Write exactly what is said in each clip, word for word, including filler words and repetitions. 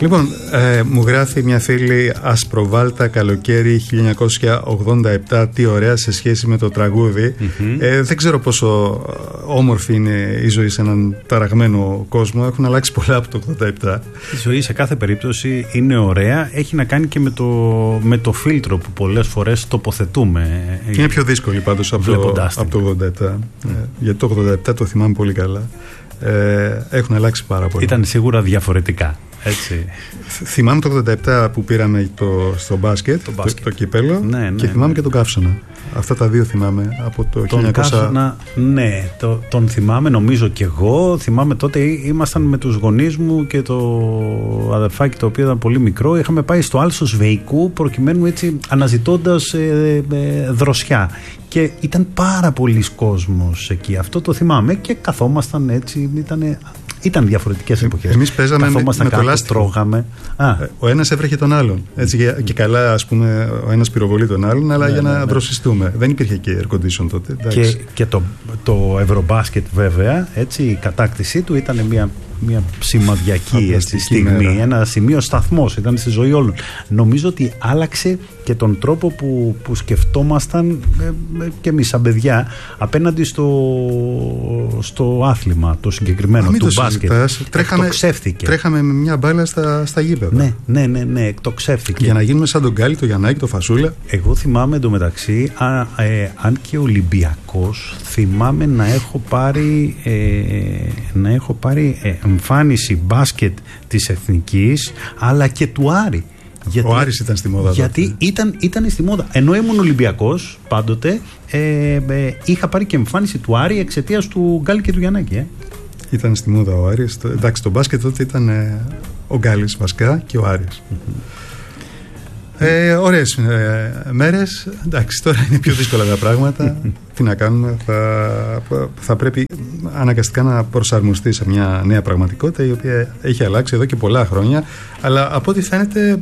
Λοιπόν, ε, μου γράφει μια φίλη Ασπροβάλτα καλοκαίρι χίλια εννιακόσια ογδόντα επτά, τι ωραία σε σχέση με το τραγούδι. Mm-hmm. ε, δεν ξέρω πόσο όμορφη είναι η ζωή σε έναν ταραγμένο κόσμο. Έχουν αλλάξει πολλά από το ογδόντα επτά. Η ζωή σε κάθε περίπτωση είναι ωραία. Έχει να κάνει και με το, με το φίλτρο που πολλές φορές τοποθετούμε. Και είναι πιο δύσκολη πάντως από, το, από το ογδόντα επτά. Mm. ε, γιατί το ογδόντα επτά το θυμάμαι πολύ καλά. Ε, έχουν αλλάξει πάρα πολύ. Ήταν σίγουρα διαφορετικά. Έτσι. Θυμάμαι το ογδόντα επτά που πήραμε το, στο μπάσκετ, το, μπάσκετ. το, το κύπελο, ναι, ναι, και θυμάμαι ναι. και τον Καύσωνα. Αυτά τα δύο θυμάμαι από το τον χίλια εννιακόσια. Καύσωνα, ναι, το, τον θυμάμαι, νομίζω και εγώ. Θυμάμαι τότε ήμασταν με τους γονείς μου και το αδερφάκι το οποίο ήταν πολύ μικρό. Είχαμε πάει στο Άλσος Βεϊκού προκειμένου έτσι αναζητώντας ε, ε, δροσιά. Και ήταν πάρα πολλοί κόσμος εκεί. Αυτό το θυμάμαι και καθόμασταν έτσι, ήτανε... Ήταν διαφορετικές εποχές. Εμείς παίζαμε με, με το λάστιχο. Τρώγαμε. Α. Ο ένας έβρεχε τον άλλον. Έτσι, και, και καλά, ας πούμε, ο ένας πυροβολεί τον άλλον, αλλά ναι, για να ναι, ναι. δροσιστούμε. Δεν υπήρχε και air condition τότε. Και, και το, το Ευρωμπάσκετ, βέβαια, έτσι, η κατάκτησή του ήταν μια, μια σημαδιακή έτσι, στιγμή. Μέρα. Ένα σημείο σταθμός ήταν στη ζωή όλων. Νομίζω ότι άλλαξε και τον τρόπο που, που σκεφτόμασταν ε, ε, και εμείς σαν παιδιά απέναντι στο, στο άθλημα το συγκεκριμένο του μπάσκετ. Τρέχαμε, εκτοξεύθηκε. Τρέχαμε με μια μπάλα στα, στα γήπεδα. Ναι, ναι, ναι, ναι, εκτοξεύθηκε. Για να γίνουμε σαν τον Γκάλι, το Γιαννάκη, το Φασούλα. Εγώ θυμάμαι εντωμεταξύ, α, ε, αν και Ολυμπιακός, θυμάμαι να έχω πάρει, ε, να έχω πάρει ε, εμφάνιση μπάσκετ της Εθνικής, αλλά και του Άρη. Γιατί, ο Άρης ήταν στη μόδα. Γιατί ήταν, ήταν στη μόδα. Ενώ ήμουν Ολυμπιακός πάντοτε, ε, ε, είχα πάρει και εμφάνιση του Άρη εξαιτίας του Γκάλι και του Γιαννάκη. Ε. Ήταν στη μόδα ο Άρης. Το, εντάξει, το μπάσκετ τότε ήταν ε, ο Γκάλης βασικά και ο Άρης. Mm-hmm. Ε, ωραίες ε, μέρες. Εντάξει, τώρα είναι πιο δύσκολα τα πράγματα. Τι να κάνουμε, θα, θα πρέπει αναγκαστικά να προσαρμοστεί σε μια νέα πραγματικότητα η οποία έχει αλλάξει εδώ και πολλά χρόνια, αλλά από ό,τι φαίνεται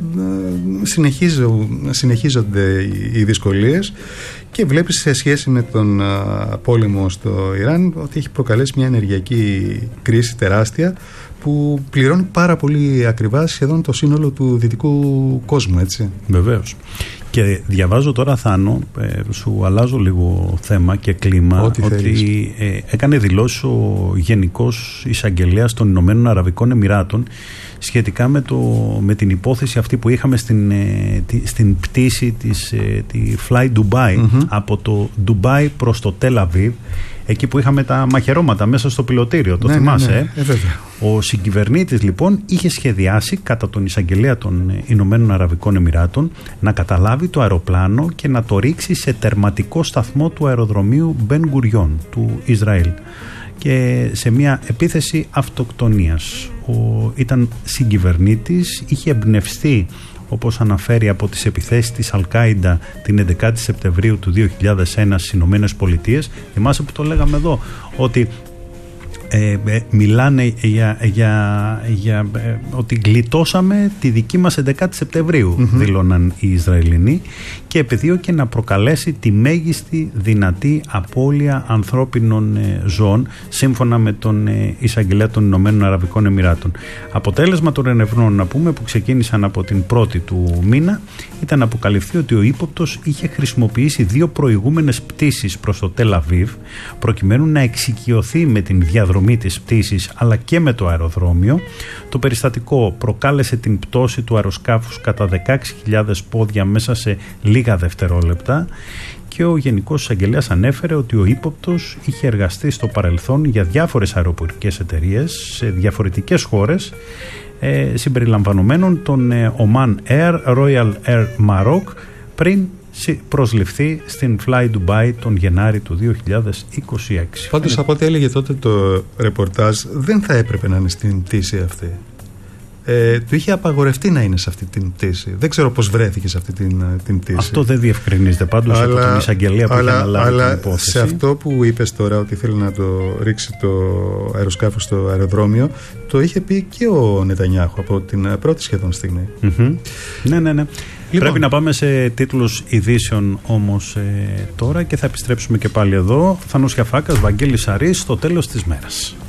συνεχίζονται οι δυσκολίες και βλέπεις σε σχέση με τον πόλεμο στο Ιράν ότι έχει προκαλέσει μια ενεργειακή κρίση τεράστια που πληρώνει πάρα πολύ ακριβά σχεδόν το σύνολο του δυτικού κόσμου, έτσι. Βεβαίως. Και διαβάζω τώρα, Θάνο, ε, σου αλλάζω λίγο θέμα και κλίμα, Ό,τι ότι ε, έκανε δηλώσει ο Γενικός Εισαγγελέας των Ηνωμένων Αραβικών Εμιράτων σχετικά με, το, με την υπόθεση αυτή που είχαμε στην, ε, τη, στην πτήση της ε, τη Fly Dubai, mm-hmm. από το Ντουμπάι προς το Τελ Αβίβ, εκεί που είχαμε τα μαχαιρώματα μέσα στο πιλωτήριο, το ναι, θυμάσαι. Ναι, ναι. Ε, ο συγκυβερνήτης λοιπόν είχε σχεδιάσει κατά τον εισαγγελέα των Ηνωμένων Αραβικών Εμιράτων να καταλάβει το αεροπλάνο και να το ρίξει σε τερματικό σταθμό του αεροδρομίου Μπεν Γκουριόν του Ισραήλ και σε μια επίθεση αυτοκτονίας. Ο, ήταν συγκυβερνήτης, είχε εμπνευστεί, όπως αναφέρει, από τις επιθέσεις της Αλ-Κάιντα την έντεκα Σεπτεμβρίου του δύο χιλιάδες ένα στις Ηνωμένες Πολιτείες. Θυμάσαι που το λέγαμε εδώ, ότι ε, ε, μιλάνε για, για, για ε, ότι γλιτώσαμε τη δική μας έντεκα Σεπτεμβρίου, mm-hmm. δήλωναν οι Ισραηλινοί, και επιδίωκε να προκαλέσει τη μέγιστη δυνατή απώλεια ανθρώπινων ε, ζώων, σύμφωνα με τον ε, εισαγγελέα των Ηνωμένων Αραβικών Εμιράτων. Αποτέλεσμα των ερευνών, να πούμε, που ξεκίνησαν από την πρώτη του μήνα, ήταν να αποκαλυφθεί ότι ο ύποπτος είχε χρησιμοποιήσει δύο προηγούμενες πτήσεις προς το Τελ Αβίβ προκειμένου να εξοικειωθεί με την διαδρομή της πτήσης αλλά και με το αεροδρόμιο. Το περιστατικό προκάλεσε την πτώση του αεροσκάφους κατά δεκαέξι χιλιάδες πόδια μέσα σε λίγα δευτερόλεπτα, και ο Γενικός Εισαγγελέας ανέφερε ότι ο ύποπτος είχε εργαστεί στο παρελθόν για διάφορες αεροπορικές εταιρείες σε διαφορετικές χώρες, ε, συμπεριλαμβανομένων των ε, Oman Air, Royal Air Maroc, πριν προσληφθεί στην Fly Dubai τον Γενάρη του δύο χιλιάδες είκοσι έξι. Πάντως, από ό,τι έλεγε τότε το ρεπορτάζ, δεν θα έπρεπε να είναι στην πτήση αυτή. Ε, του είχε απαγορευτεί να είναι σε αυτή την πτήση. Δεν ξέρω πώς βρέθηκε σε αυτή την, την πτήση. Αυτό δεν διευκρινίζεται πάντως από τον εισαγγελέα που αλλά, είχε αναλάβει αλλά την υπόθεση. Σε αυτό που είπες τώρα, ότι θέλει να το ρίξει το αεροσκάφο στο αεροδρόμιο, το είχε πει και ο Νετανιάχου από την πρώτη σχεδόν στιγμή. Mm-hmm. Ναι, ναι, ναι. Λοιπόν, πρέπει να πάμε σε τίτλους ειδήσεων όμως ε, τώρα, και θα επιστρέψουμε και πάλι εδώ. Θάνος Γιαφάκας, Βαγγέλης Σαρής, στο τέλος της μέρας.